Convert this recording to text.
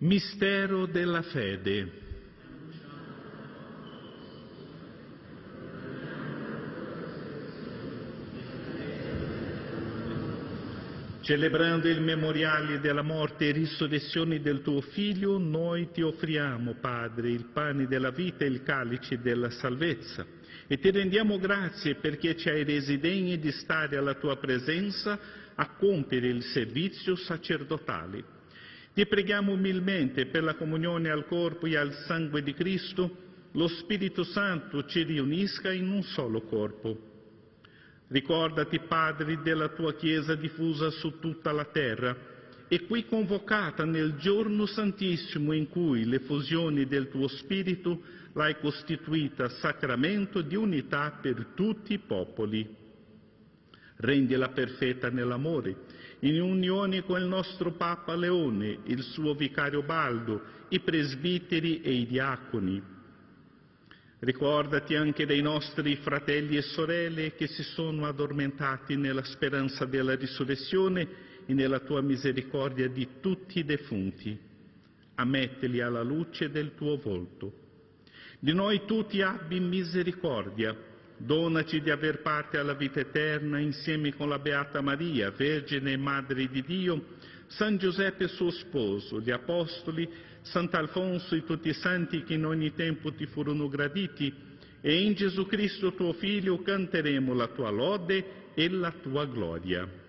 Mistero della fede. Celebrando il memoriale della morte e risurrezione del tuo Figlio, noi ti offriamo, Padre, il pane della vita e il calice della salvezza. E ti rendiamo grazie perché ci hai resi degni di stare alla tua presenza a compiere il servizio sacerdotale. Ti preghiamo umilmente per la comunione al corpo e al sangue di Cristo, lo Spirito Santo ci riunisca in un solo corpo. Ricordati, Padre, della tua Chiesa diffusa su tutta la terra e qui convocata nel giorno santissimo in cui l'effusione del tuo Spirito l'hai costituita sacramento di unità per tutti i popoli. Rendila perfetta nell'amore, in unione con il nostro Papa Leone, il suo vicario Baldo, i presbiteri e i diaconi. Ricordati anche dei nostri fratelli e sorelle che si sono addormentati nella speranza della risurrezione e nella tua misericordia di tutti i defunti. Ammettili alla luce del tuo volto. Di noi tutti abbi misericordia. Donaci di aver parte alla vita eterna insieme con la Beata Maria, Vergine e Madre di Dio, San Giuseppe suo sposo, gli Apostoli, Sant'Alfonso e tutti i santi che in ogni tempo ti furono graditi, e in Gesù Cristo tuo Figlio canteremo la tua lode e la tua gloria.